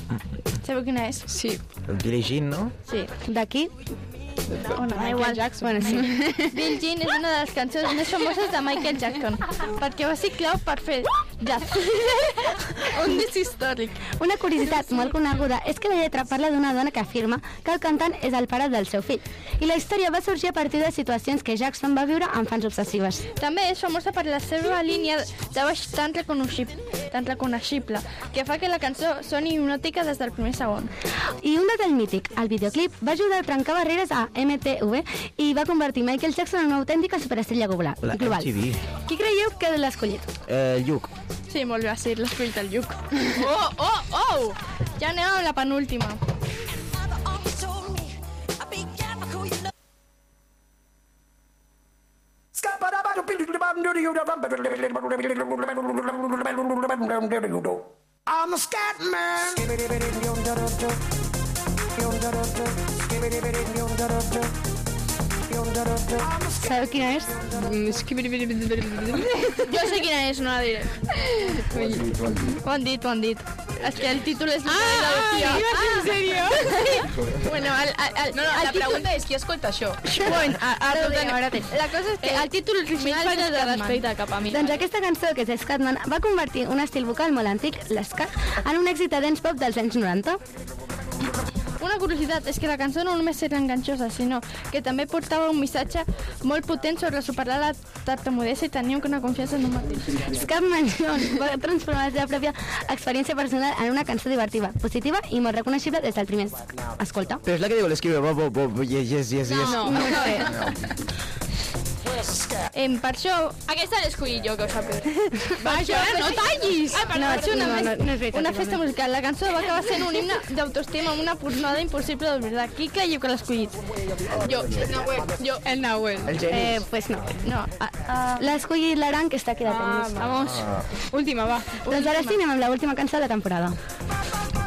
Sabeu quina és? Sí. El Billie Jean, no? Sí. D'aquí? Igual. Jackson. Bueno, sí. Billie Jean és una de les cançons més famoses de Michael Jackson, perquè va ser clau per fer jazz. Un disc històric. Una curiositat molt coneguda és que la lletra parla d'una dona que afirma que el cantant és el pare del seu fill. I la història va sorgir a partir de situacions que Jackson va viure amb fans obsessives. També és famosa per la seva línia de baix tan reconeixible, que fa que la cançó soni hipnòtica des del primer segon. I un detall mític, el videoclip va ajudar a trencar barreres a MTV i va convertir Michael Jackson en una autèntica superestrella global. La MTV. Qui creieu que l'ha escollit? Lluc. Sí, molt bé, sí, l'escollit del Lluc. Oh! Ja anem amb la penúltima. I'm a scat man. Sabeu quina és? Jo sé quina és, no la diré. Ho han dit. És que el títol és... ¿En serio? Bueno, La pregunta és qui escolta això? Bueno, ara ho tenim. La cosa és que el títol original és de Scatman. respecte cap a mi. Doncs aquesta cançó, que és Scatman, va convertir un estil vocal molt antic, l'esca, en un èxit de dance pop dels anys 90. Una curiositat és que la cançó no només era enganxosa, sinó que també portava un missatge molt potent sobre superar la tartamudesa i tenir una confiança en un mateix. Scatman John va transformar la seva pròpia experiència personal en una cançó divertida, positiva i molt reconeixible des del primer escolta. Però és la que diu l'escriure, yes. No ho sé. Per això... Aquesta l'he escollit jo, que ho sàpiga. Vaja, no tallis! No és veritat. Una festa musical. La cançó va acabar sent un himne d'autoestima amb una pornada impossible d'oblidar. Qui creieu que l'ha escollit? Jo, el Nahuel. El Genís. Pues no. No. L'ha escollit l'Aran, que està aquí de tenis. Vamos. Última, va. Doncs ara sí, anem amb l'última cançó de la temporada.